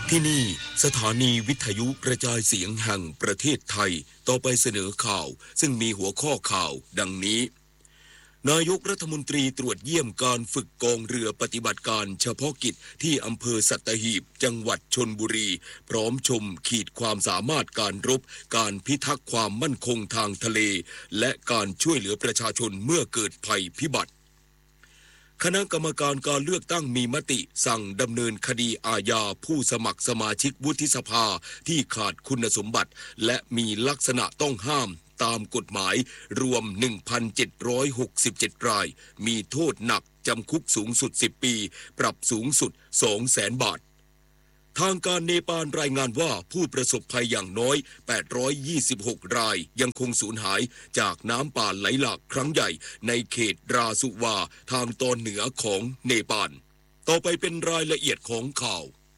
ที่นี่สถานีวิทยุกระจายเสียงแห่งประเทศไทยต่อไปเสนอข่าวซึ่งมีหัวข้อข่าวดังนี้นายกรัฐมนตรีตรวจเยี่ยมการฝึกกองเรือปฏิบัติการเฉพาะกิจที่อำเภอสัตหีบจังหวัดชลบุรีพร้อมชมขีดความสามารถการรบการพิทักษ์ความมั่นคงทางทะเลและการช่วยเหลือประชาชนเมื่อเกิดภัยพิบัติคณะกรรมการการเลือกตั้งมีมติสั่งดำเนินคดีอาญาผู้สมัครสมาชิกวุฒิสภาที่ขาดคุณสมบัติและมีลักษณะต้องห้ามตามกฎหมายรวม 1,767 รายมีโทษหนักจำคุกสูงสุด10ปีปรับสูงสุด 200,000 บาททางการเนปาลรายงานว่าผู้ประสบภัยอย่างน้อย826รายยังคงสูญหายจากน้ำป่าไหลหลากครั้งใหญ่ในเขตราสุวาทางตอนเหนือของเนปาลต่อไปเป็นรายละเอียดของข่า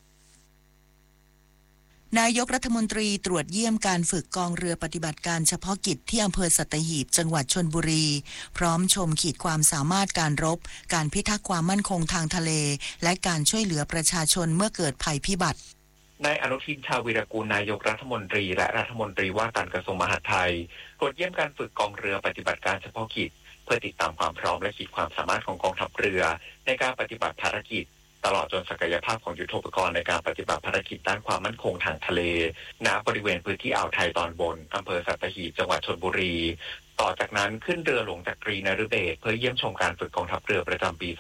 วนายกรัฐมนตรีตรวจเยี่ยมการฝึกกองเรือปฏิบัติการเฉพาะกิจที่อำเภอสัตหีบจังหวัดชลบุรีพร้อมชมขีดความสามารถการรบการพิทักษ์ความมั่นคงทางทะเลและการช่วยเหลือประชาชนเมื่อเกิดภัยพิบัตินายอนุทิน ชาญวีรกูลนายกรัฐมนตรีและรัฐมนตรีว่าการกระทรวงมหาดไทยตรวจเยี่ยมการฝึกกองเรือปฏิบัติการเฉพาะกิจเพื่อติดตามความพร้อมและขีดความสามารถของกองทัพเรือในการปฏิบัติภารกิจตลอดจนศักยภาพของยุทโธปกรณ์ในการปฏิบัติภารกิจด้านความมั่นคงทางทะเลณบริเวณพื้นที่อ่าวไทยตอนบนอำเภอสัตหีบจังหวัดชลบุรีต่อจากนั้นขึ้นเรือหลวงจักรีนฤเบศรเพื่อเยี่ยมชมการฝึกกองทัพเรือประจำปี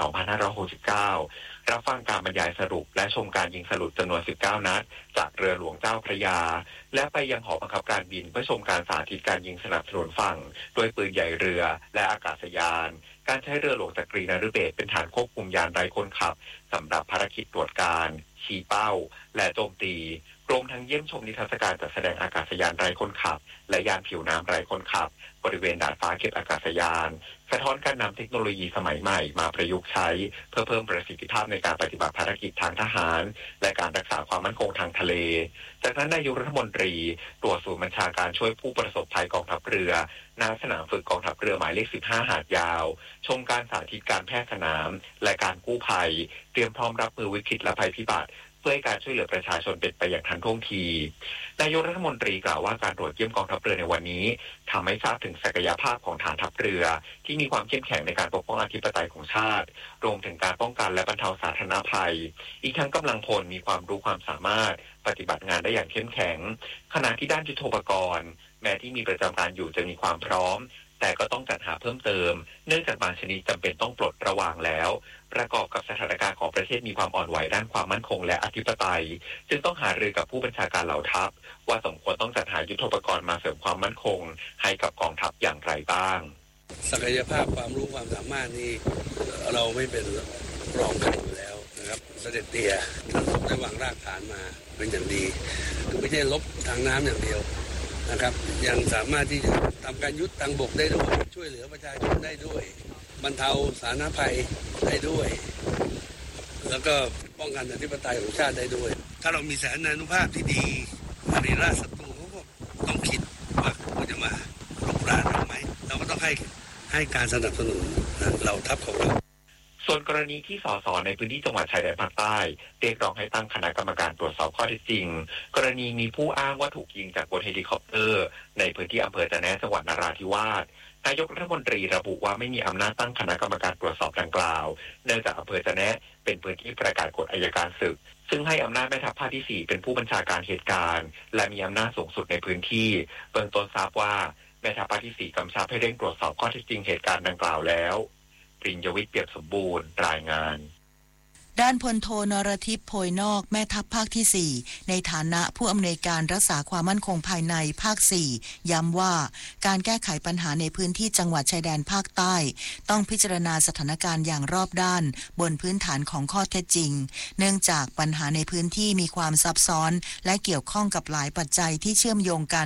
2569 รับฟังการบรรยายสรุปและชมการยิงสลุดจำนวน 19 นัดจากเรือหลวงเจ้าพระยาและไปยังหอบังคับการบินเพื่อชมการสาธิตการยิงสนับสนุนฝั่งด้วยปืนใหญ่เรือและอากาศยานการใช้เรือหลวงจักรีนฤเบศรเป็นฐานควบคุมยานไร้คนขับสำหรับภารกิจตรวจการชี้เป้าและโจมตีรวมทั้งเยี่ยมชมนิทรรศการจัดแสดงอากาศยานไร้คนขับและยานผิวน้ำไร้คนขับบริเวณดาดฟ้าเก็บอากาศยานสะท้อนการนำเทคโนโลยีสมัยใหม่มาประยุกต์ใช้เพื่อเพิ่มประสิทธิภาพในการปฏิบัติภารกิจทางทหารและการรักษาความมั่นคงทางทะเลจากนั้นนายกรัฐมนตรีตรวจศูนย์บัญชาการช่วยผู้ประสบภัยกองทัพเรือณสนามฝึกกองทัพเรือหมายเลข 15 หาดยาวชมการสาธิตการแพทย์สนามและการกู้ภัยเตรียมพร้อมรับมือวิกฤตและภัยพิบัติเพื่อให้การช่วยเหลือประชาชนเป็นไปอย่างทันท่วงทีนายกรัฐมนตรีกล่าวว่าการตรวจเยี่ยมกองทัพเรือในวันนี้ทำให้ทราบถึงศักยภาพของฐานทัพเรือที่มีความเข้มแข็งในการปกป้องอธิปไตยของชาติรวมถึงการป้องกันและบรรเทาสาธารณภัยอีกทั้งกำลังพลมีความรู้ความสามารถปฏิบัติงานได้อย่างเข้มแข็งขณะที่ด้านยุทโธปกรณ์แม้ที่มีประจำการอยู่จะมีความพร้อมแต่ก็ต้องจัดหาเพิ่มเติมเนื่องจากบางชนิดจำเป็นต้องปลดระวางแล้วประกอบกับสถานการณ์ของประเทศมีความอ่อนไหวด้านความมั่นคงและอธิปไตยจึงต้องหารือกับผู้บัญชาการเหล่าทัพว่าสมควรต้องจัดหายุทโธปกรณ์มาเสริมความมั่นคงให้กับกองทัพอย่างไรบ้างศักยภาพความรู้ความสามารถนี้เราไม่เป็นรองใครอยู่แล้วนะครับเสด็จเตี่ยท่านทรงได้วางรากฐานมาเป็นอย่างดีคือไม่ใช่ลบทางน้ำอย่างเดียวนะครับยังสามารถที่จะทำการยุทธทางบกได้ด้วยช่วยเหลือประชาชนได้ด้วยบรรเทาสาธารณภัยได้ด้วยแล้วก็ป้องกันอธิปไตยของชาติได้ด้วยถ้าเรามีแสนนานุภาพที่ดีในราชศัตรูเขาก็ต้องคิดว่าเขาจะมารุกรานเราไหมเราก็ต้องให้การสนับสนุนเหล่าทัพของเราส่วนกรณีที่สสในพื้นที่จังหวัดชายแดนภาคใต้เรียกร้องให้ตั้งคณะกรรมการตรวจสอบข้อเท็จจริงกรณีมีผู้อ้างว่าถูกยิงจากบนเฮลิคอปเตอร์ในพื้นที่อำเภอจะแนะจังหวัดนราธิวาสนายกรัฐมนตรีระบุว่าไม่มีอำนาจตั้งคณะกรรมการตรวจสอบดังกล่าวเนื่องจากอำเภอจะแนะเป็นพื้นที่ประกาศกฎอัยการศึกซึ่งให้อำนาจแม่ทัพภาคที่ 4เป็นผู้บัญชาการเหตุการณ์และมีอำนาจสูงสุดในพื้นที่เบื้องต้นทราบว่าแม่ทัพภาคที่ 4กำชับให้เร่งตรวจสอบข้อเท็จจริงเหตุการณ์ดังกล่าวแล้วปริญญวิทย์ เปี่ยมสมบูรณ์รายงานด้านพลโทนรทิพย์โพยนอกแม่ทัพภาคที่ 4ในฐานะผู้อำนวยการรักษาความมั่นคงภายในภาค 4ย้ำว่าการแก้ไขปัญหาในพื้นที่จังหวัดชายแดนภาคใต้ต้องพิจารณาสถานการณ์อย่างรอบด้านบนพื้นฐานของข้อเท็จจริงเนื่องจากปัญหาในพื้นที่มีความซับซ้อนและเกี่ยวข้องกับหลายปัจจัยที่เชื่อมโยงกัน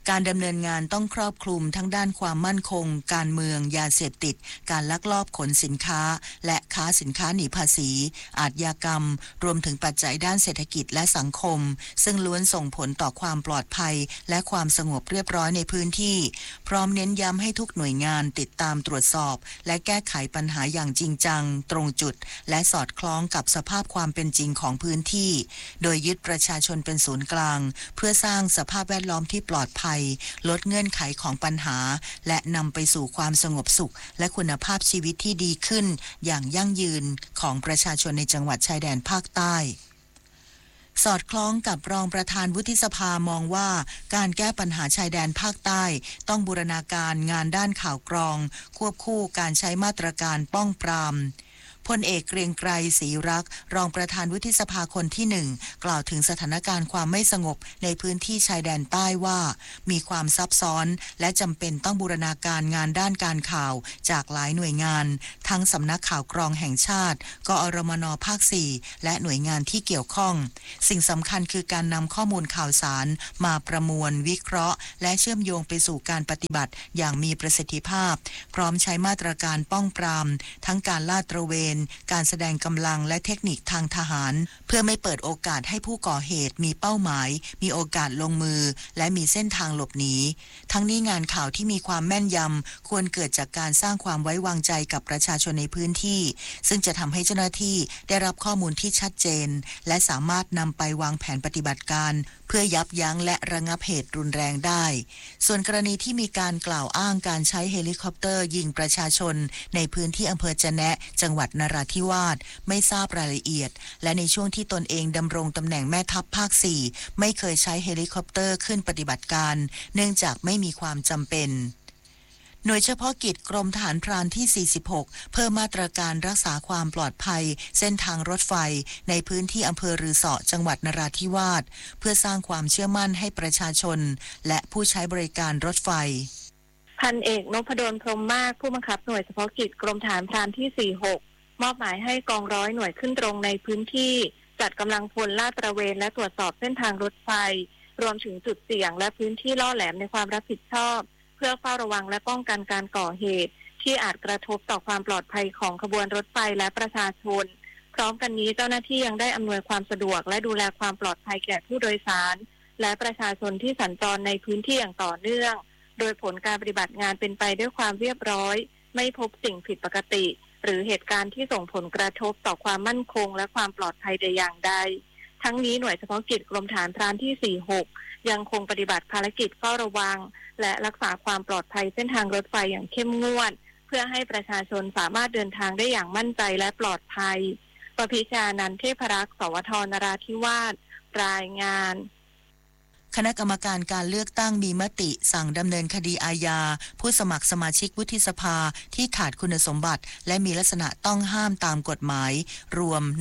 การดำเนินงานต้องครอบคลุมทั้งด้านความมั่นคงการเมืองยาเสพติดการลักลอบขนสินค้าและค้าสินค้าหนีภาษีอาชญากรรมรวมถึงปัจจัยด้านเศรษฐกิจและสังคมซึ่งล้วนส่งผลต่อความปลอดภัยและความสงบเรียบร้อยในพื้นที่พร้อมเน้นย้ำให้ทุกหน่วยงานติดตามตรวจสอบและแก้ไขปัญหาอย่างจริงจังตรงจุดและสอดคล้องกับสภาพความเป็นจริงของพื้นที่โดยยึดประชาชนเป็นศูนย์กลางเพื่อสร้างสภาพแวดล้อมที่ปลอดภัยลดเงื่อนไขของปัญหาและนำไปสู่ความสงบสุขและคุณภาพชีวิตที่ดีขึ้นอย่างยั่งยืนของประชาชนในจังหวัดชายแดนภาคใต้สอดคล้องกับรองประธานวุฒิสภามองว่าการแก้ปัญหาชายแดนภาคใต้ต้องบูรณาการงานด้านข่าวกรองควบคู่การใช้มาตรการป้องปรามพลเอกเกรียงไกรศรีรักษ์รองประธานวุฒิสภาคนที่1กล่าวถึงสถานการณ์ความไม่สงบในพื้นที่ชายแดนใต้ว่ามีความซับซ้อนและจำเป็นต้องบูรณาการงานด้านการข่าวจากหลายหน่วยงานทั้งสำนักข่าวกรองแห่งชาติกอรมน.ภาค 4และหน่วยงานที่เกี่ยวข้องสิ่งสำคัญคือการนำข้อมูลข่าวสารมาประมวลวิเคราะห์และเชื่อมโยงไปสู่การปฏิบัติอย่างมีประสิทธิภาพพร้อมใช้มาตรการป้องปรามทั้งการลาดตระเวนการแสดงกำลังและเทคนิคทางทหารเพื่อไม่เปิดโอกาสให้ผู้ก่อเหตุมีเป้าหมายมีโอกาสลงมือและมีเส้นทางหลบหนีทั้งนี้งานข่าวที่มีความแม่นยำควรเกิดจากการสร้างความไว้วางใจกับประชาชนในพื้นที่ซึ่งจะทำให้เจ้าหน้าที่ได้รับข้อมูลที่ชัดเจนและสามารถนำไปวางแผนปฏิบัติการเพื่อยับยั้งและระงับเหตุรุนแรงได้ส่วนกรณีที่มีการกล่าวอ้างการใช้เฮลิคอปเตอร์ยิงประชาชนในพื้นที่อำเภอจะแนะจังหวัดนราธิวาสไม่ทราบรายละเอียดและในช่วงที่ตนเองดำรงตำแหน่งแม่ทัพภาค 4ไม่เคยใช้เฮลิคอปเตอร์ขึ้นปฏิบัติการเนื่องจากไม่มีความจำเป็นหน่วยเฉพาะกิจกรมทหารพรานที่46เพิ่มมาตรการรักษาความปลอดภัยเส้นทางรถไฟในพื้นที่อำเภอรือเสาะจังหวัดนราธิวาสเพื่อสร้างความเชื่อมั่นให้ประชาชนและผู้ใช้บริการรถไฟพันเอกนพดลพรหมมากผู้บังคับหน่วยเฉพาะกิจกรมทหารพรานที่46มอบหมายให้กองร้อยหน่วยขึ้นตรงในพื้นที่จัดกำลังพลลาดตระเวนและตรวจสอบเส้นทางรถไฟรวมถึงจุดเสี่ยงและพื้นที่ล่อแหลมในความรับผิดชอบเพื่อเฝ้าระวังและป้องกันการก่อเหตุที่อาจกระทบต่อความปลอดภัยของขบวนรถไฟและประชาชนพร้อมกันนี้เจ้าหน้าที่ยังได้อำนวยความสะดวกและดูแลความปลอดภัยแก่ผู้โดยสารและประชาชนที่สัญจรในพื้นที่อย่างต่อเนื่องโดยผลการปฏิบัติงานเป็นไปด้วยความเรียบร้อยไม่พบสิ่งผิดปกติหรือเหตุการณ์ที่ส่งผลกระทบต่อความมั่นคงและความปลอดภัยใดอย่างใดทั้งนี้หน่วยเฉพาะกิจกรมทหารพรานที่46ยังคงปฏิบัติภารกิจเฝ้าระวังและรักษาความปลอดภัยเส้นทางรถไฟอย่างเข้มงวดเพื่อให้ประชาชนสามารถเดินทางได้อย่างมั่นใจและปลอดภัยประภิชานันท์เทพรักษ์สวทนราธิวาสรายงานคณะกรรมการการเลือกตั้งมีมติสั่งดำเนินคดีอาญาผู้สมัครสมาชิกวุฒิสภาที่ขาดคุณสมบัติและมีลักษณะต้องห้ามตามกฎหมายรวม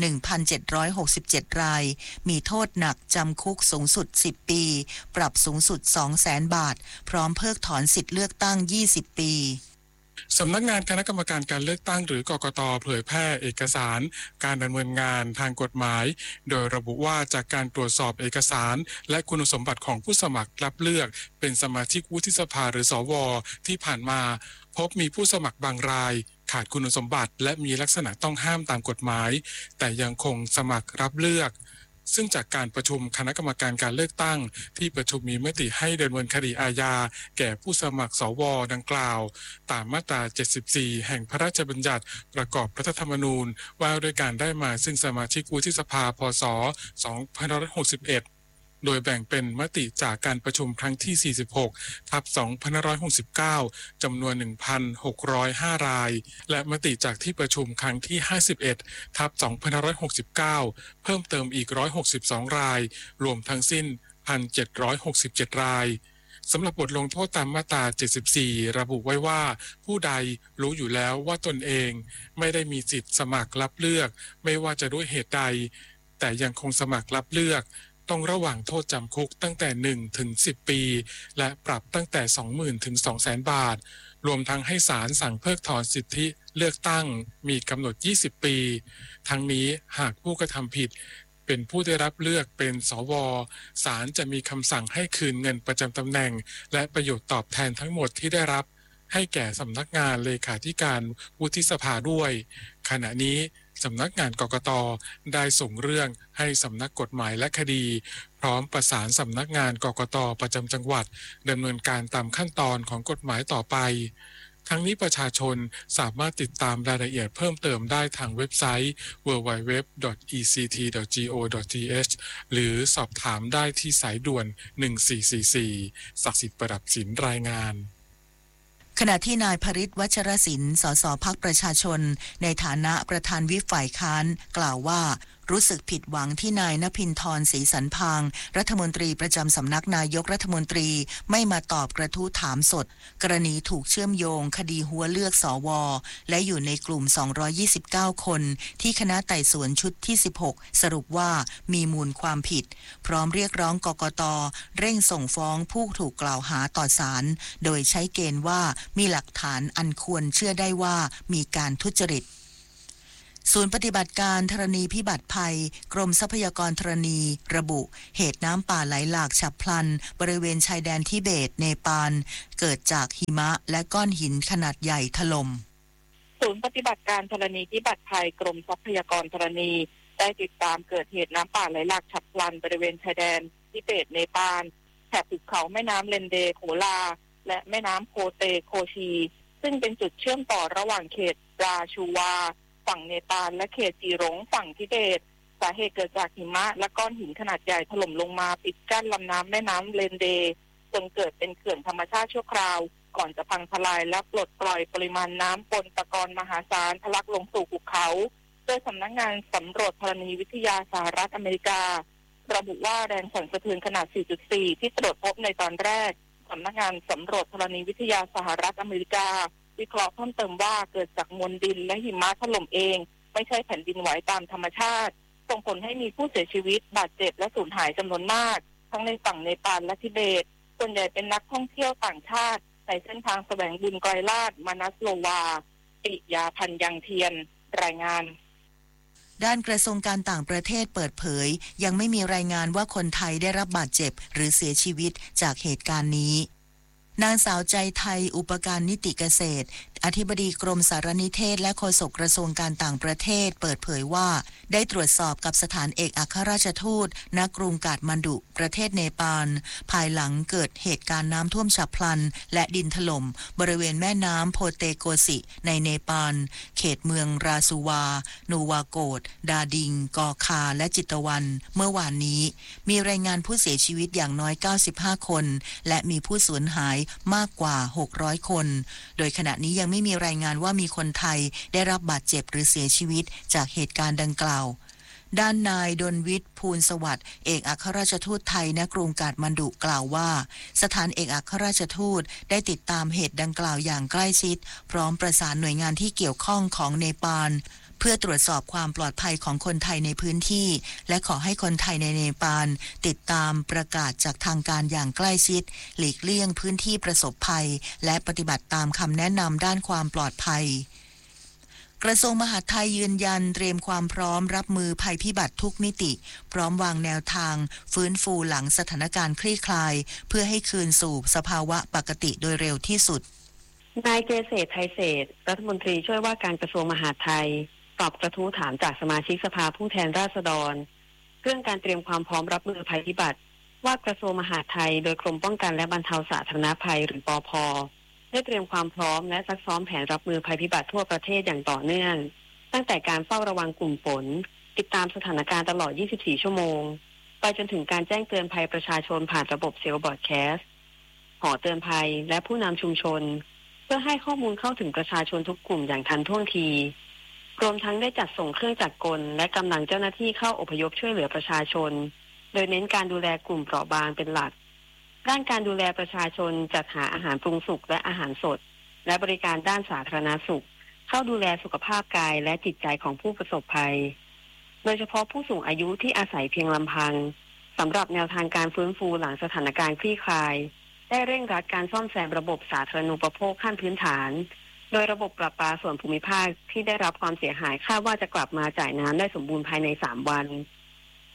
1,767 รายมีโทษหนักจำคุกสูงสุด10ปีปรับสูงสุด 200,000 บาทพร้อมเพิกถอนสิทธิเลือกตั้ง20ปีสำนักงานคณะกรรมการการเลือกตั้งหรือกกต.เผยแพร่เอกสารการดำเนินงานทางกฎหมายโดยระบุว่าจากการตรวจสอบเอกสารและคุณสมบัติของผู้สมัครรับเลือกเป็นสมาชิกวุฒิสภาหรือสวที่ผ่านมาพบมีผู้สมัครบางรายขาดคุณสมบัติและมีลักษณะต้องห้ามตามกฎหมายแต่ยังคงสมัครรับเลือกซึ่งจากการประชุมคณะกรรมการการเลือกตั้งที่ประชุมมีมติให้ดำเนินคดีอาญาแก่ผู้สมัครสวดังกล่าวตามมาตรา74แห่งพระราชบัญญัติประกอบรัฐธรรมนูญว่าด้วยการได้มาซึ่งสมาชิกวุฒิสภาพศ2561โดยแบ่งเป็นมติจากการประชุมครั้งที่46/2569จำนวน 1,605 รายและมติจากที่ประชุมครั้งที่51/2569เพิ่มเติมอีก162รายรวมทั้งสิ้น 1,767 รายสำหรับบทลงโทษตามมาตรา74ระบุไว้ว่าผู้ใดรู้อยู่แล้วว่าตนเองไม่ได้มีสิทธิ์สมัครรับเลือกไม่ว่าจะด้วยเหตุใดแต่ยังคงสมัครรับเลือกต้องระหว่างโทษจำคุกตั้งแต่1ถึง10ปีและปรับตั้งแต่ 20,000 ถึง 200,000 บาทรวมทั้งให้ศาลสั่งเพิกถอนสิทธิเลือกตั้งมีกำหนด20ปีทั้งนี้หากผู้กระทำผิดเเป็นผู้ได้รับเลือกเป็นสว.ศาลจะมีคำสั่งให้คืนเงินประจำตำแหน่งและประโยชน์ตอบแทนทั้งหมดที่ได้รับให้แก่สำนักงานเลขาธิการวุฒิสภาด้วยขณะนี้สำนักงานกกต.ได้ส่งเรื่องให้สำนักกฎหมายและคดีพร้อมประสานสำนักงานกกต.ประจำจังหวัดดำเนินการตามขั้นตอนของกฎหมายต่อไปทั้งนี้ประชาชนสามารถติดตามรายละเอียดเพิ่มเติมได้ทางเว็บไซต์ www.ect.go.th หรือสอบถามได้ที่สายด่วน1444ศักดิ์สิทธิ์ประดับศิลป์รายงานขณะที่นายพฤทธิ์วัชรศิลป์สสพรรคประชาชนในฐานะประธานวิปฝ่ายค้านกล่าวว่ารู้สึกผิดหวังที่นายณภินทร์ศรีสันพางรัฐมนตรีประจำสำนักนายกรัฐมนตรีไม่มาตอบกระทู้ถามสดกรณีถูกเชื่อมโยงคดีหัวเลือกสวและอยู่ในกลุ่ม229คนที่คณะไต่สวนชุดที่16สรุปว่ามีมูลความผิดพร้อมเรียกร้องกกต.เร่งส่งฟ้องผู้ถูกกล่าวหาต่อศาลโดยใช้เกณฑ์ว่ามีหลักฐานอันควรเชื่อได้ว่ามีการทุจริตศูนย์ปฏิบัติการธรณีพิบัติภัยกรมทรัพยากรธรณีระบุเหตุน้ำป่าไหลหลากฉับพลันบริเวณชายแดนทิเบตเนปาลเกิดจากหิมะและก้อนหินขนาดใหญ่ถล่มศูนย์ปฏิบัติการธรณีพิบัติภัยกรมทรัพยากรธรณีได้ติดตามเกิดเหตุน้ำป่าไหลหลากฉับพลันบริเวณชายแดนทิเบตเนปาลแถบหุบเขาแม่น้ำเลนเดโขลาและแม่น้ำโคเตโคชีซึ่งเป็นจุดเชื่อมต่อระหว่างเขตราชูวาฝั่งเนปาลและเขตจีหลงฝั่งทิเบตสาเหตุเกิดจากหิมะและก้อนหินขนาดใหญ่ถล่มลงมาปิดกั้นลำน้ำแม่น้ำเลนเดจนเกิดเป็นเขื่อนธรรมชาติชั่วคราวก่อนจะพังทลายและปลดปล่อยปริมาณน้ำปนตะกอนมหาศาลทะลักลงสู่ภูเขาโดยสำนักงานสำรวจธรณีวิทยาสหรัฐอเมริการะบุว่าแรงสั่นสะเทือนขนาด 4.4 ที่ตรวจพบในตอนแรกสำนักงานสำรวจธรณีวิทยาสหรัฐอเมริกาวิเคราะห์เพิ่มเติมว่าเกิดจากมวลดินและหิมะถล่มเองไม่ใช่แผ่นดินไหวตามธรรมชาติส่งผลให้มีผู้เสียชีวิตบาดเจ็บและสูญหายจำนวนมากทั้งในฝั่งเนปาลและทิเบตส่วนใหญ่เป็นนักท่องเที่ยวต่างชาติในเส้นทางแสวงบุญไกรลาดมานัสโลวาปิยาพันยังเทียนรายงานด้านกระทรวงการต่างประเทศเปิดเผยยังไม่มีรายงานว่าคนไทยได้รับบาดเจ็บหรือเสียชีวิตจากเหตุการณ์นี้นางสาวใจไทยอุปการนิติเกษตรอธิบดีกรมสารนิเทศและโฆษกกระทรวงการต่างประเทศเปิดเผยว่าได้ตรวจสอบกับสถานเอกอัครราชทูตณกรุงกาฐมานดุประเทศเนปาลภายหลังเกิดเหตุการณ์น้ำท่วมฉับพลันและดินถล่มบริเวณแม่น้ำโพเตโกสิในเนปาลเขตเมืองราซูวานูวาโกดดาดิงกอคาและจิตวันเมื่อวานนี้มีรายงานผู้เสียชีวิตอย่างน้อย95คนและมีผู้สูญหายมากกว่า600คนโดยขณะนี้ยังไม่มีรายงานว่ามีคนไทยได้รับบาดเจ็บหรือเสียชีวิตจากเหตุการณ์ดังกล่าวด้านนายดลวิทย์ภูลสวัสดิ์เอกอัครราชทูตไทยณกรุงกาฐมานดุกล่าวว่าสถานเอกอัครราชทูตได้ติดตามเหตุดังกล่าวอย่างใกล้ชิดพร้อมประสานหน่วยงานที่เกี่ยวข้องของเนปาลเพื่อตรวจสอบความปลอดภัยของคนไทยในพื้นที่และขอให้คนไทยในเนปาลติดตามประกาศจากทางการอย่างใกล้ชิดหลีกเลี่ยงพื้นที่ประสบภัยและปฏิบัติตามคำแนะนำด้านความปลอดภัยกระทรวงมหาดไทยยืนยันเตรียมความพร้อมรับมือภัยพิบัติทุกมิติพร้อมวางแนวทางฟื้นฟูหลังสถานการณ์คลี่คลายเพื่อให้คืนสู่สภาวะปกติโดยเร็วที่สุดนายเกษตรไทยเศรษฐ์รัฐมนตรีช่วยว่าการกระทรวงมหาดไทยตอบกระทู้ถามจากสมาชิกสภาผู้แทนราษฎรเรื่องการเตรียมความพร้อมรับมือภัยพิบัติว่ากระทรวงมหาดไทยโดยกรมป้องกันและบรรเทาสาธารณภัยหรือปภ.ได้เตรียมความพร้อมและซักซ้อมแผนรับมือภัยพิบัติทั่วประเทศอย่างต่อเนื่องตั้งแต่การเฝ้าระวังกลุ่มฝนติดตามสถานการณ์ตลอด 24 ชั่วโมงไปจนถึงการแจ้งเตือนภัยประชาชนผ่านระบบเซลล์บอร์ดแคสต์หอเตือนภัยและผู้นำชุมชนเพื่อให้ข้อมูลเข้าถึงประชาชนทุกกลุ่มอย่างทันท่วงทีรวมทั้งได้จัดส่งเครื่องจักรกลและกำลังเจ้าหน้าที่เข้าอพยพช่วยเหลือประชาชนโดยเน้นการดูแลกลุ่มเปราะบางเป็นหลักด้านการดูแลประชาชนจัดหาอาหารปรุงสุกและอาหารสดและบริการด้านสาธารณสุขเข้าดูแลสุขภาพกายและจิตใจของผู้ประสบภัยโดยเฉพาะผู้สูงอายุที่อาศัยเพียงลำพังสำหรับแนวทางการฟื้นฟูหลังสถานการณ์คลี่คลายได้เร่งรัดการซ่อมแซมระบบสาธารณูปโภคขั้นพื้นฐานโดยระบบประปาส่วนภูมิภาคที่ได้รับความเสียหายคาดว่าจะกลับมาจ่ายน้ำได้สมบูรณ์ภายใน3 วัน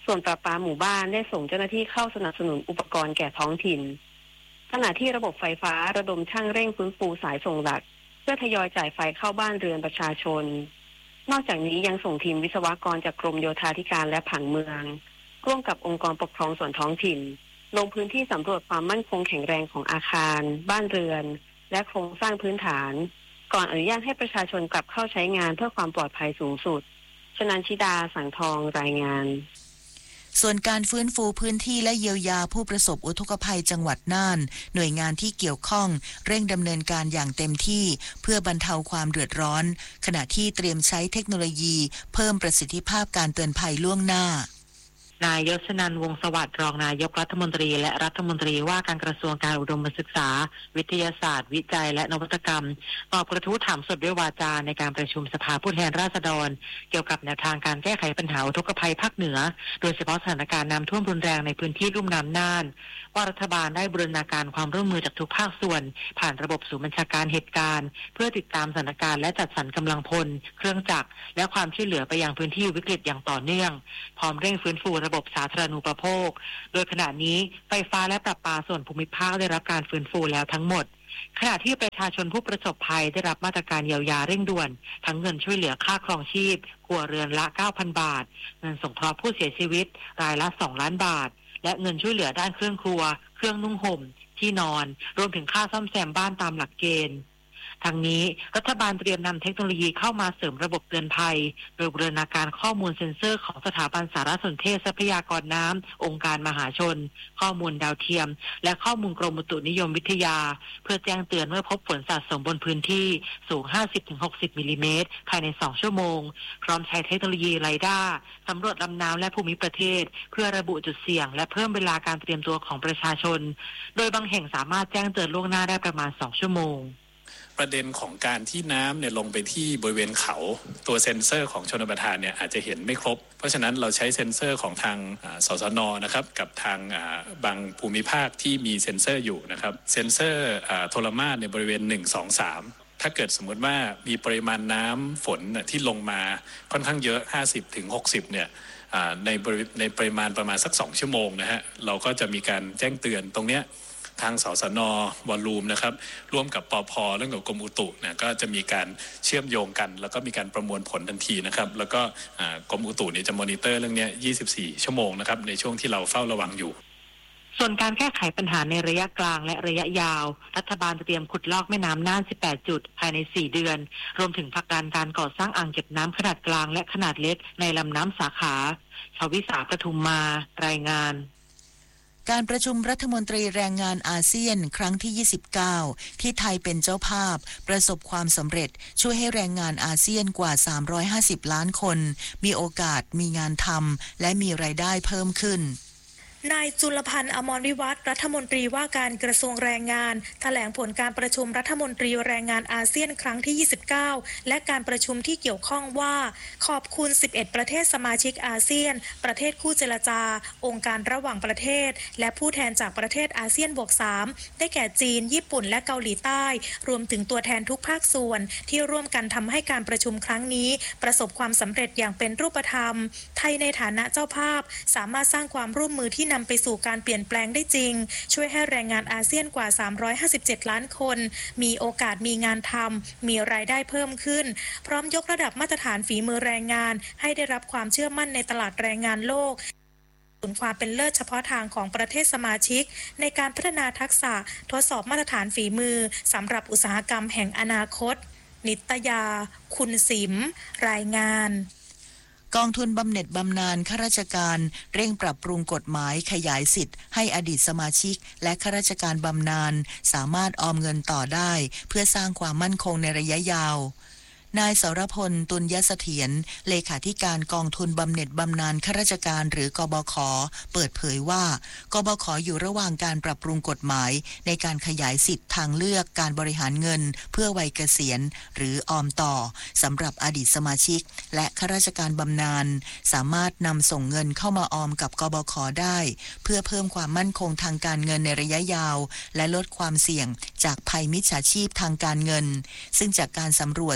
ส่วนประปาหมู่บ้านได้ส่งเจ้าหน้าที่เข้าสนับสนุนอุปกรณ์แก่ท้องถิ่นขณะที่ระบบไฟฟ้าระดมช่างเร่งฟื้นฟูสายส่งหลักเพื่อทยอยจ่ายไฟเข้าบ้านเรือนประชาชนนอกจากนี้ยังส่งทีมวิศวกรจากกรมโยธาธิการและผังเมืองร่วมกับองค์กรปกครองส่วนท้องถิ่นลงพื้นที่สำรวจความมั่นคงแข็งแรงของอาคารบ้านเรือนและโครงสร้างพื้นฐานก่อนอนุญาตให้ประชาชนกลับเข้าใช้งานเพื่อความปลอดภัยสูงสุดชนันชิดาสังทองรายงานส่วนการฟื้นฟูพื้นที่และเยียวยาผู้ประสบอุทกภัยจังหวัดน่านหน่วยงานที่เกี่ยวข้องเร่งดำเนินการอย่างเต็มที่เพื่อบรรเทาความเดือดร้อนขณะที่เตรียมใช้เทคโนโลยีเพิ่มประสิทธิภาพการเตือนภัยล่วงหน้านายยศนันท์วงศ์สวัสดิ์รองนายกรัฐมนตรีและรัฐมนตรีว่าการกระทรวงการอุดมศึกษาวิทยาศาสตร์วิจัยและนวัตกรรมตอบกระทู้ถามสดด้วยวาจาในการประชุมสภาผู้แทนราษฎรเกี่ยวกับแนวทางการแก้ไขปัญหาอุทกภัยภาคเหนือโดยเฉพาะสถานการณ์น้ำท่วมรุนแรงในพื้นที่ลุ่มน้ำน่านว่ารัฐบาลได้บูรณาการความร่วมมือจากทุกภาคส่วนผ่านระบบศูนย์บัญชาการเหตุการณ์เพื่อติดตามสถานการณ์และจัดสรรกำลังพลเครื่องจักรและความช่วยเหลือไปยังพื้นที่วิกฤตอย่างต่อเนื่องพร้อมเร่งฟื้นฟูระบบสาธารณูปโภคโดยขณะนี้ไฟฟ้าและประปาส่วนภูมิภาคได้รับการฟื้นฟูแล้วทั้งหมดขณะที่ประชาชนผู้ประสบภัยได้รับมาตรการเยียวยาเร่งด่วนทั้งเงินช่วยเหลือค่าครองชีพครัวเรือนละ 9,000 บาทเงินสงเคราะห์ผู้เสียชีวิตรายละ 2 ล้านบาทและเงินช่วยเหลือด้านเครื่องครัวเครื่องนุ่งห่มที่นอนรวมถึงค่าซ่อมแซมบ้านตามหลักเกณฑ์ทั้งนี้รัฐบาลเตรียมนำเทคโนโลยีเข้ามาเสริมระบบเตือนภัยโดยบูรณาการข้อมูลเซ็นเซอร์ของสถาบันสารสนเทศทรัพยากรน้ำองค์การมหาชนข้อมูลดาวเทียมและข้อมูลกรมอุตุนิยมวิทยาเพื่อแจ้งเตือนเมื่อพบฝนสะสมบนพื้นที่สูง 50-60 มิลลิเมตรภายใน2ชั่วโมงพร้อมใช้เทคโนโลยีไรดาร์สำรวจลำน้ำและภูมิประเทศเพื่อระบุจุดเสี่ยงและเพิ่มเวลาการเตรียมตัวของประชาชนโดยบางแห่งสามารถแจ้งเตือนล่วงหน้าได้ประมาณ2ชั่วโมงประเด็นของการที่น้ำเนี่ยลงไปที่บริเวณเขาตัวเซ็นเซอร์ของชลประทานเนี่ยอาจจะเห็นไม่ครบเพราะฉะนั้นเราใช้เซ็นเซอร์ของทางสสน.นะครับกับทางบางภูมิภาคที่มีเซ็นเซอร์อยู่นะครับเซ็นเซอร์โทรมาศในบริเวณ1 2 3ถ้าเกิดสมมติว่ามีปริมาณน้ำฝนที่ลงมาค่อนข้างเยอะ 50-60 เนี่ยในปริมาณประมาณสัก2ชั่วโมงนะฮะเราก็จะมีการแจ้งเตือนตรงเนี้ยทางสสน.วอลลุ่มนะครับร่วมกับปภ.เรื่องกับกรมอุตุเนี่ยก็จะมีการเชื่อมโยงกันแล้วก็มีการประมวลผลทันทีนะครับแล้วก็กรมอุตุเนี่ยจะมอนิเตอร์เรื่องนี้24ชั่วโมงนะครับในช่วงที่เราเฝ้าระวังอยู่ส่วนการแก้ไขปัญหาในระยะกลางและระยะยาวรัฐบาลเตรียมขุดลอกแม่น้ำน่าน18จุดภายใน4เดือนรวมถึงผลักดันการก่อสร้างอ่างเก็บน้ำขนาดกลางและขนาดเล็กในลำน้ำสาขาชวิสาปทุมมารายงานการประชุมรัฐมนตรีแรงงานอาเซียนครั้งที่29ที่ไทยเป็นเจ้าภาพประสบความสำเร็จช่วยให้แรงงานอาเซียนกว่า350ล้านคนมีโอกาสมีงานทำและมีรายได้เพิ่มขึ้นนายจุลพันธ์อมรวิวัฒน์รัฐมนตรีว่าการกระทรวงแรงงานแถลงผลการประชุมรัฐมนตรีแรงงานอาเซียนครั้งที่29และการประชุมที่เกี่ยวข้องว่าขอบคุณ11ประเทศสมาชิกอาเซียนประเทศคู่เจรจาองค์การระหว่างประเทศและผู้แทนจากประเทศอาเซียนบวก3ได้แก่จีนญี่ปุ่นและเกาหลีใต้รวมถึงตัวแทนทุกภาคส่วนที่ร่วมกันทำให้การประชุมครั้งนี้ประสบความสำเร็จอย่างเป็นรูปธรรมไทยในฐานะเจ้าภาพสามารถสร้างความร่วมมือที่นำไปสู่การเปลี่ยนแปลงได้จริงช่วยให้แรงงานอาเซียนกว่า357ล้านคนมีโอกาสมีงานทำมีรายได้เพิ่มขึ้นพร้อมยกระดับมาตรฐานฝีมือแรงงานให้ได้รับความเชื่อมั่นในตลาดแรงงานโลกความเป็นเลิศเฉพาะทางของประเทศสมาชิกในการพัฒนาทักษะทดสอบมาตรฐานฝีมือสำหรับอุตสาหกรรมแห่งอนาคตนิตยาคุณสิมรายงานกองทุนบำเหน็จบำนาญข้าราชการเร่งปรับปรุงกฎหมายขยายสิทธิ์ให้อดีตสมาชิกและข้าราชการบำนาญสามารถออมเงินต่อได้เพื่อสร้างความมั่นคงในระยะยาวนายสรพลตุลยเสถียรเลขาธิการกองทุนบำเหน็จบำนาญข้าราชการหรือกบข.เปิดเผยว่ากบข.อยู่ระหว่างการปรับปรุงกฎหมายในการขยายสิทธิ์ทางเลือกการบริหารเงินเพื่อวัยเกษียณหรือออมต่อสำหรับอดีตสมาชิกและข้าราชการบำนาญสามารถนำส่งเงินเข้ามาออมกับกบข.ได้เพื่อเพิ่มความมั่นคงทางการเงินในระยะยาวและลดความเสี่ยงจากภัยมิจฉาชีพทางการเงินซึ่งจากการสำรวจสมาชิก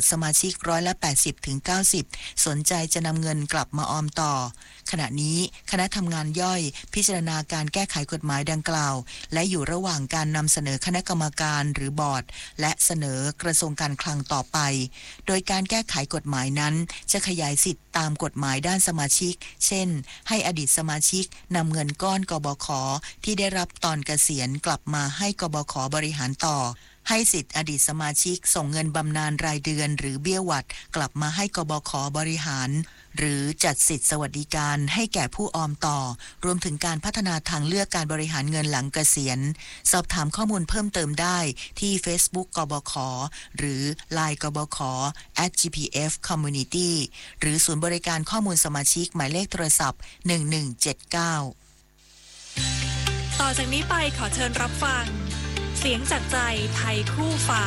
ก80-90%สนใจจะนำเงินกลับมาออมต่อขณะนี้คณะทำงานย่อยพิจารณาการแก้ไขกฎหมายดังกล่าวและอยู่ระหว่างการนำเสนอคณะกรรมการหรือบอร์ดและเสนอกระทรวงการคลังต่อไปโดยการแก้ไขกฎหมายนั้นจะขยายสิทธิตามกฎหมายด้านสมาชิกเช่นให้อดีตสมาชิกนำเงินก้อนกบข.ที่ได้รับตอนเกษียณกลับมาให้กบข.บริหารต่อให้สิทธิอดีตสมาชิกส่งเงินบำนาญรายเดือนหรือเบี้ยหวัดกลับมาให้กบข.บริหารหรือจัดสิทธิสวัสดิการให้แก่ผู้ออมต่อรวมถึงการพัฒนาทางเลือกการบริหารเงินหลังเกษียณสอบถามข้อมูลเพิ่มเติมได้ที่ Facebook กบข.หรือ LINE กบข. @GPF Community หรือศูนย์บริการข้อมูลสมาชิกหมายเลขโทรศัพท์1179 ต่อจากนี้ไปขอเชิญรับฟังเสียงจากใจไทยคู่ฟ้า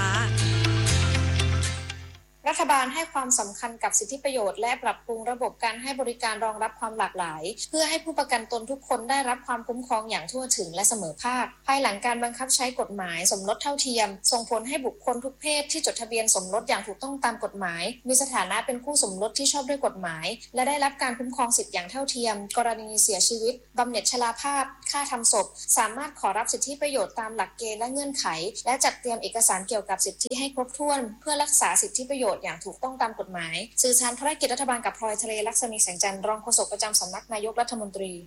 รัฐบาลให้ความสำคัญกับสิทธิประโยชน์และปรับปรุงระบบการให้บริการรองรับความหลากหลายเพื่อให้ผู้ประกันตนทุกคนได้รับความคุ้มครองอย่างทั่วถึงและเสมอภาคภายหลังการบังคับใช้กฎหมายสมรสเท่าเทียมส่งผลให้บุคคลทุกเพศที่จดทะเบียนสมรสอย่างถูกต้องตามกฎหมายมีสถานะเป็นคู่สมรสที่ชอบด้วยกฎหมายและได้รับการคุ้มครองสิทธิอย่างเท่าเทียมกรณีเสียชีวิตบำเหน็จชราภาพค่าทำศพสามารถขอรับสิทธิประโยชน์ตามหลักเกณฑ์และเงื่อนไขและจัดเตรียมเอกสารเกี่ยวกับสิทธิให้ครบถ้วนเพื่อรักษาสิทธิประโยชน์อย่างถูกต้องตามกฎหมายสื่อสารภารกิจรัฐบาลกับพลอยทะเลลักษมีแสงจันทร์รองโฆษกประจำสำนักนายกรัฐมนตรี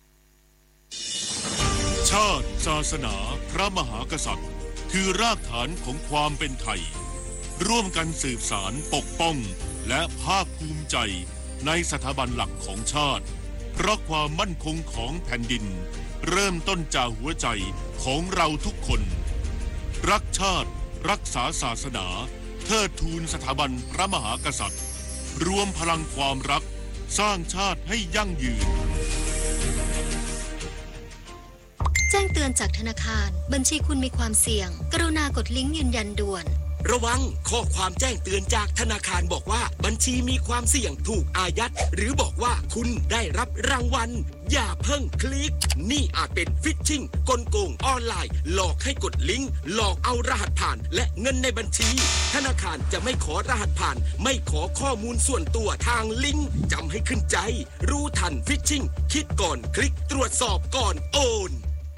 ชาติศาสนาพระมหากษัตริย์คือรากฐานของความเป็นไทยร่วมกันสืบสานปกป้องและภาคภูมิใจในสถาบันหลักของชาติเพราะความมั่นคงของแผ่นดินเริ่มต้นจากหัวใจของเราทุกคนรักชาติรักษาศาสนาเทิดทูนสถาบันพระมหากษัตริย์รวมพลังความรักสร้างชาติให้ยั่งยืนแจ้งเตือนจากธนาคารบัญชีคุณมีความเสี่ยงกรุณากดลิงก์ยืนยันด่วนระวังข้อความแจ้งเตือนจากธนาคารบอกว่าบัญชีมีความเสี่ยงถูกอายัดหรือบอกว่าคุณได้รับรางวัลอย่าเพิ่งคลิกนี่อาจเป็นฟิชชิงกลโกงออนไลน์หลอกให้กดลิงก์หลอกเอารหัสผ่านและเงินในบัญชีธนาคารจะไม่ขอรหัสผ่านไม่ขอข้อมูลส่วนตัวทางลิงก์จำให้ขึ้นใจรู้ทันฟิชชิงคิดก่อนคลิกตรวจสอบก่อนโอน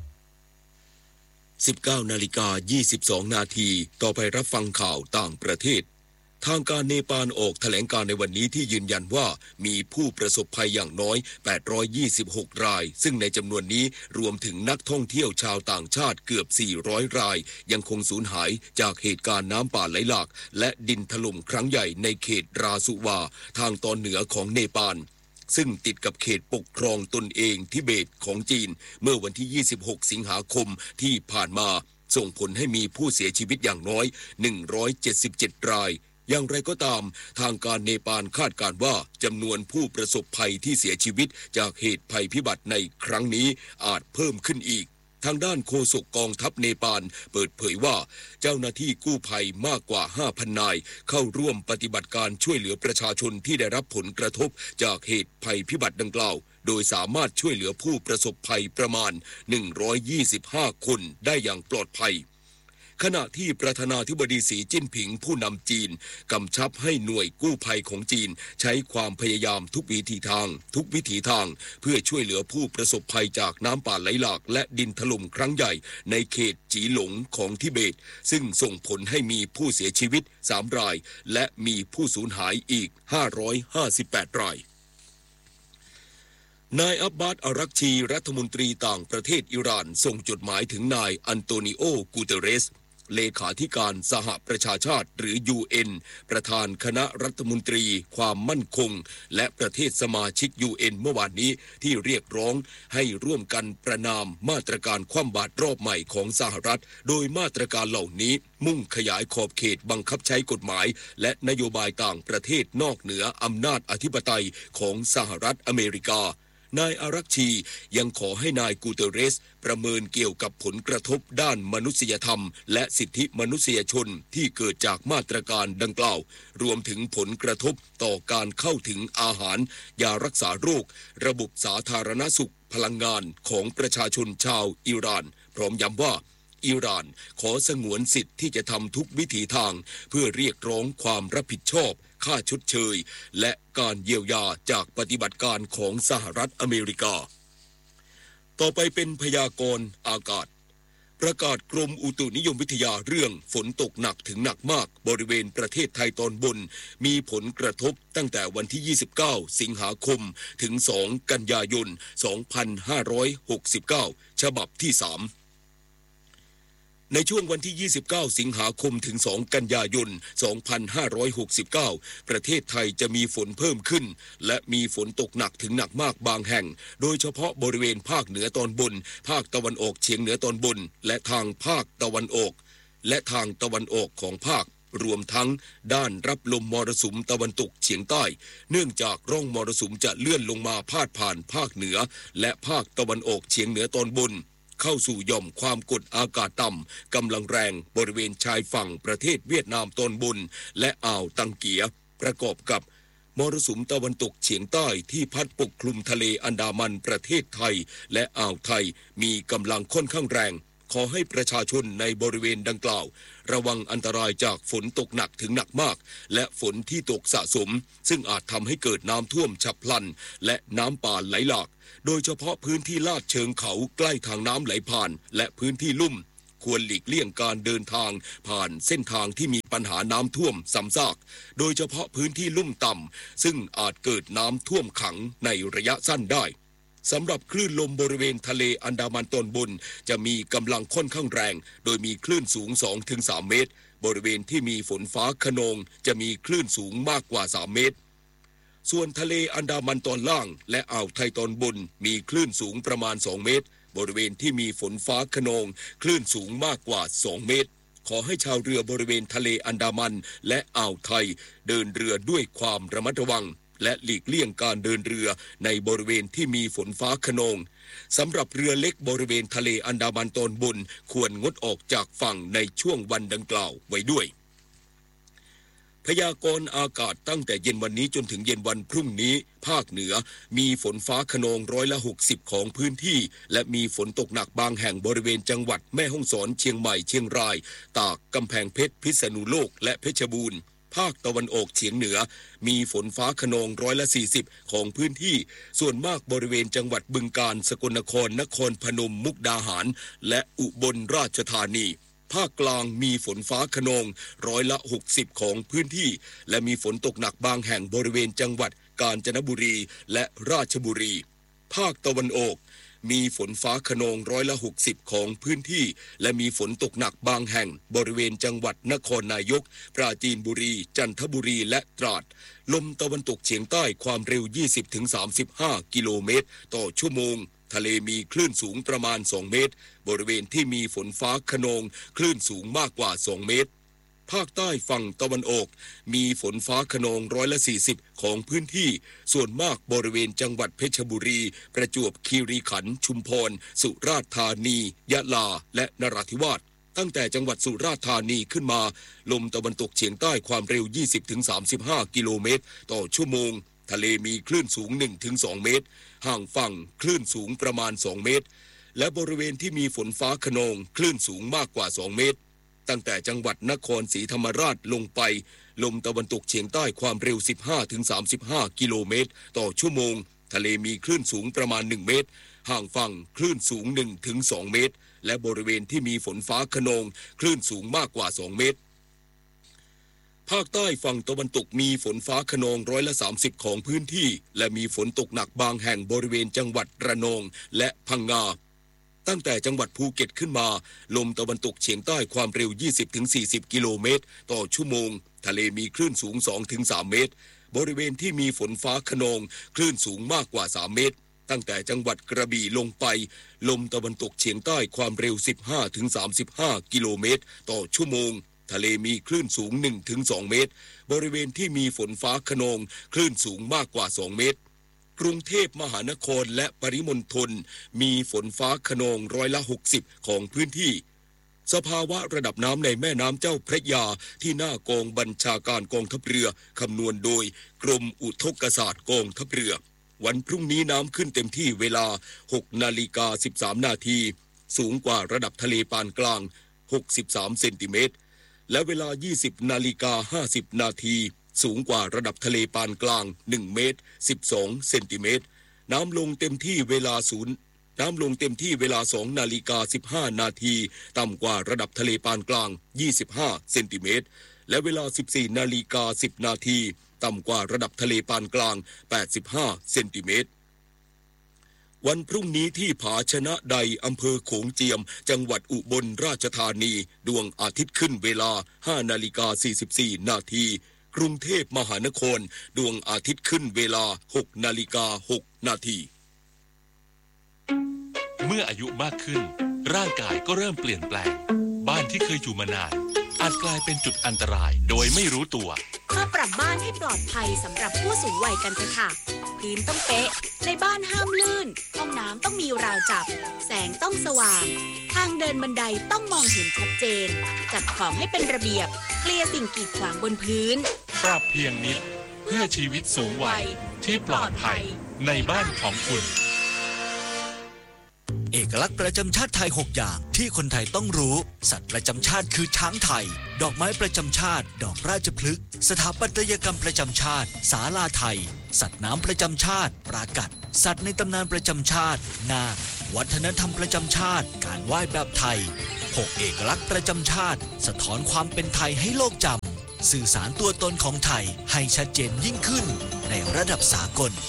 19:22 นาทีต่อไปรับฟังข่าวต่างประเทศทางการเนปาลออกแถลงการในวันนี้ที่ยืนยันว่ามีผู้ประสบภัยอย่างน้อย826รายซึ่งในจำนวนนี้รวมถึงนักท่องเที่ยวชาวต่างชาติเกือบ400รายยังคงสูญหายจากเหตุการณ์น้ำป่าไหลหลากและดินถล่มครั้งใหญ่ในเขตราสุวาทางตอนเหนือของเนปาลซึ่งติดกับเขตปกครองตนเองทิเบตของจีนเมื่อวันที่26สิงหาคมที่ผ่านมาส่งผลให้มีผู้เสียชีวิตอย่างน้อย177รายอย่างไรก็ตามทางการเนปาลคาดการณ์ว่าจำนวนผู้ประสบภัยที่เสียชีวิตจากเหตุภัยพิบัติในครั้งนี้อาจเพิ่มขึ้นอีกทางด้านโฆษกกองทัพเนปาลเปิดเผยว่าเจ้าหน้าที่กู้ภัยมากกว่า 5,000 นายเข้าร่วมปฏิบัติการช่วยเหลือประชาชนที่ได้รับผลกระทบจากเหตุภัยพิบัติดังกล่าวโดยสามารถช่วยเหลือผู้ประสบภัยประมาณ125คนได้อย่างปลอดภัยขณะที่ประธานาธิบดีสีจิ้นผิงผู้นำจีนกำชับให้หน่วยกู้ภัยของจีนใช้ความพยายามทุกวิถีทางเพื่อช่วยเหลือผู้ประสบภัยจากน้ำป่าไหลหลากและดินถล่มครั้งใหญ่ในเขตจีหลงของทิเบตซึ่งส่งผลให้มีผู้เสียชีวิต3รายและมีผู้สูญหายอีก558รายนายอับบาส อารักชีรัฐมนตรีต่างประเทศอิหร่านส่งจดหมายถึงนายอันโตนิโอ กูเตเรสเลขาธิการสหประชาชาติหรือ UN ประธานคณะรัฐมนตรีความมั่นคงและประเทศสมาชิก UN เมื่อวานนี้ที่เรียกร้องให้ร่วมกันประณามมาตรการคว่ำบาตรรอบใหม่ของสหรัฐโดยมาตรการเหล่านี้มุ่งขยายขอบเขตบังคับใช้กฎหมายและนโยบายต่างประเทศนอกเหนืออำนาจอธิปไตยของสหรัฐอเมริกานายอารักชียังขอให้นายกูเตเรสประเมินเกี่ยวกับผลกระทบด้านมนุษยธรรมและสิทธิมนุษยชนที่เกิดจากมาตรการดังกล่าวรวมถึงผลกระทบต่อการเข้าถึงอาหารยารักษาโรคระบบสาธารณสุขพลังงานของประชาชนชาวอิหร่านพร้อมย้ำว่าอิหร่านขอสงวนสิทธิ์ที่จะทำทุกวิถีทางเพื่อเรียกร้องความรับผิดชอบค่าชดเชยและการเยียวยาจากปฏิบัติการของสหรัฐอเมริกาต่อไปเป็นพยากรณ์อากาศประกาศกรมอุตุนิยมวิทยาเรื่องฝนตกหนักถึงหนักมากบริเวณประเทศไทยตอนบนมีผลกระทบตั้งแต่วันที่29สิงหาคมถึง2กันยายน2569ฉบับที่3ในช่วงวันที่29สิงหาคมถึง2กันยายน2569ประเทศไทยจะมีฝนเพิ่มขึ้นและมีฝนตกหนักถึงหนักมากบางแห่งโดยเฉพาะบริเวณภาคเหนือตอนบนภาคตะวันออกเฉียงเหนือตอนบนและทางภาคตะวันออกและทางตะวันออกของภาครวมทั้งด้านรับลมมรสุมตะวันตกเฉียงใต้เนื่องจากร่องมรสุมจะเลื่อนลงมาพาดผ่านภาคเหนือและภาคตะวันออกเฉียงเหนือตอนบนเข้าสู่หย่อมความกดอากาศต่ำกำลังแรงบริเวณชายฝั่งประเทศเวียดนามตอนบนและอ่าวตังเกียประกอบกับมรสุมตะวันตกเฉียงใต้ที่พัดปกคลุมทะเลอันดามันประเทศไทยและอ่าวไทยมีกำลังค่อนข้างแรงขอให้ประชาชนในบริเวณดังกล่าวระวังอันตรายจากฝนตกหนักถึงหนักมากและฝนที่ตกสะสมซึ่งอาจทำให้เกิดน้ำท่วมฉับพลันและน้ำป่าไหลหลากโดยเฉพาะพื้นที่ลาดเชิงเขาใกล้ทางน้ำไหลผ่านและพื้นที่ลุ่มควรหลีกเลี่ยงการเดินทางผ่านเส้นทางที่มีปัญหาน้ำท่วมซ้ำซากโดยเฉพาะพื้นที่ลุ่มต่ำซึ่งอาจเกิดน้ำท่วมขังในระยะสั้นได้สำหรับคลื่นลมบริเวณทะเลอันดามันตอนบนจะมีกำลังค่อนข้างแรงโดยมีคลื่นสูง 2-3 เมตรบริเวณที่มีฝนฟ้าคะนองจะมีคลื่นสูงมากกว่า3เมตรส่วนทะเลอันดามันตอนล่างและอ่าวไทยตอนบนมีคลื่นสูงประมาณ2เมตรบริเวณที่มีฝนฟ้าคะนองคลื่นสูงมากกว่า2เมตรขอให้ชาวเรือบริเวณทะเลอันดามันและอ่าวไทยเดินเรือด้วยความระมัดระวังและหลีกเลี่ยงการเดินเรือในบริเวณที่มีฝนฟ้าคะนองสำหรับเรือเล็กบริเวณทะเลอันดามันตอนบนควรงดออกจากฝั่งในช่วงวันดังกล่าวไว้ด้วยพยากรณ์อากาศตั้งแต่เย็นวันนี้จนถึงเย็นวันพรุ่งนี้ภาคเหนือมีฝนฟ้าคะนอง60%ของพื้นที่และมีฝนตกหนักบางแห่งบริเวณจังหวัดแม่ฮ่องสอนเชียงใหม่เชียงรายตากกำแพงเพชรพิษณุโลกและเพชรบูรณ์ภาคตะวันออกเฉียงเหนือมีฝนฟ้าคะนอง40%ของพื้นที่ส่วนมากบริเวณจังหวัดบึงกาฬสกลนครนครพนมมุกดาหารและอุบลราชธานีภาคกลางมีฝนฟ้าคะนอง60%ของพื้นที่และมีฝนตกหนักบางแห่งบริเวณจังหวัดกาญจนบุรีและราชบุรีภาคตะวันออกมีฝนฟ้าคะนอง60%ของพื้นที่และมีฝนตกหนักบางแห่งบริเวณจังหวัดนครนายกปราจีนบุรีจันทบุรีและตราดลมตะวันตกเฉียงใต้ความเร็ว 20-35 กิโลเมตรต่อชั่วโมงทะเลมีคลื่นสูงประมาณ2เมตรบริเวณที่มีฝนฟ้าคะนองคลื่นสูงมากกว่า2เมตรภาคใต้ฝั่งตะวันออกมีฝนฟ้าคะนอง40%ของพื้นที่ส่วนมากบริเวณจังหวัดเพชรบุรีประจวบคีรีขันธ์ชุมพรสุราษฎร์ธานียะลาและนราธิวาสตั้งแต่จังหวัดสุราษฎร์ธานีขึ้นมาลมตะวันตกเฉียงใต้ความเร็ว 20-35 กิโลเมตรต่อชั่วโมงทะเลมีคลื่นสูง 1-2 เมตรห่างฝั่งคลื่นสูงประมาณ2เมตรและบริเวณที่มีฝนฟ้าคะนองคลื่นสูงมากกว่า2เมตรตั้งแต่จังหวัดนครศรีธรรมราชลงไปลมตะวันตกเฉียงใต้ความเร็ว 15-35 กิโลเมตรต่อชั่วโมงทะเลมีคลื่นสูงประมาณ1เมตรห่างฝั่งคลื่นสูง 1-2 เมตรและบริเวณที่มีฝนฟ้าคะนองคลื่นสูงมากกว่า2เมตรภาคใต้ฝั่งตะวันตกมีฝนฟ้าคะนอง30%ของพื้นที่และมีฝนตกหนักบางแห่งบริเวณจังหวัดระนองและพังงาตั้งแต่จังหวัดภูเก็ตขึ้นมาลมตะวันตกเฉียงใต้ความเร็ว 20-40 กิโลเมตรต่อชั่วโมงทะเลมีคลื่นสูง 2-3 เมตรบริเวณที่มีฝนฟ้าคะนองคลื่นสูงมากกว่า3เมตรตั้งแต่จังหวัดกระบี่ลงไปลมตะวันตกเฉียงใต้ความเร็ว 15-35 กิโลเมตรต่อชั่วโมงทะเลมีคลื่นสูง 1-2 เมตรบริเวณที่มีฝนฟ้าคะนองคลื่นสูงมากกว่า2เมตรกรุงเทพมหานครและปริมณฑลมีฝนฟ้าคะนอง60%ของพื้นที่สภาวะระดับน้ำในแม่น้ำเจ้าพระยาที่หน้ากองบัญชาการกองทัพเรือคำนวณโดยกรมอุทกศาสตร์กองทัพเรือวันพรุ่งนี้น้ำขึ้นเต็มที่เวลา 6:13 นาทีสูงกว่าระดับทะเลปานกลาง63เซนติเมตรและเวลา 20:50 นาทีสูงกว่าระดับทะเลปานกลาง1เมตร12เซนติเมตรน้ำลงเต็มที่เวลา2:15 นาทีต่ำกว่าระดับทะเลปานกลาง25เซนติเมตรและเวลา 14:10 นาทีต่ำกว่าระดับทะเลปานกลาง85เซนติเมตรวันพรุ่งนี้ที่ผาชนะใดอำเภอโขงเจียมจังหวัดอุบลราชธานีดวงอาทิตย์ขึ้นเวลา 5:44 นาทีกรุงเทพมหานครดวงอาทิตย์ขึ้นเวลา 6:06 นาทีเมื่ออายุมากขึ้นร่างกายก็เริ่มเปลี่ยนแปลงบ้านที่เคยอยู่มานานอาจกลายเป็นจุดอันตรายโดยไม่รู้ตัวมาปรับบ้านให้ปลอดภัยสำหรับผู้สูงวัยกันเถอะค่ะพื้นต้องเป๊ะในบ้านห้ามลื่นห้องน้ำต้องมีราวจับแสงต้องสว่างทางเดินบันไดต้องมองเห็นชัดเจนจัดของให้เป็นระเบียบเคลียร์สิ่งกีดขวางบนพื้นปรับเพียงนิดเพื่อชีวิตสูงวัยที่ปลอดภัยในบ้านของคุณเอกลักษณ์ประจำชาติไทย6อย่างที่คนไทยต้องรู้สัตว์ประจำชาติคือช้างไทยดอกไม้ประจำชาติดอกราชพฤกษ์สถาปัตยกรรมประจำชาติศาลาไทยสัตว์น้ำประจำชาติปรากัดสัตว์ในตำนานประจำชาตินาควัฒนธรรมประจำชาติการไหว้แบบไทย6เอกลักษณ์ประจำชาติสะท้อนความเป็นไทยให้โลกจำสื่อสารตัวตนของไทยให้ชัดเจนยิ่งขึ้นในระดับสากล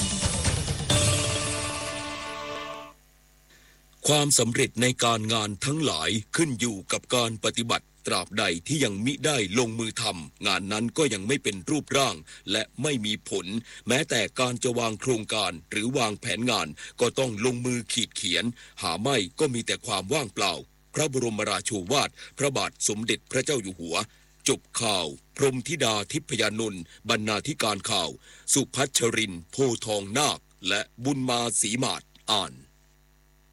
ความสำเร็จในการงานทั้งหลายขึ้นอยู่กับการปฏิบัติตราบใดที่ยังมิได้ลงมือทำงานนั้นก็ยังไม่เป็นรูปร่างและไม่มีผลแม้แต่การจะวางโครงการหรือวางแผนงานก็ต้องลงมือขีดเขียนหาไม่ก็มีแต่ความว่างเปล่าพระบรมราโชวาทพระบาทสมเด็จพระเจ้าอยู่หัวจบข่าวพรหมธิดาทิพยานนท์บรรณาธิการข่าวสุพัชรินทร์โพทองนาคและบุญมาศรีมาศอ่าน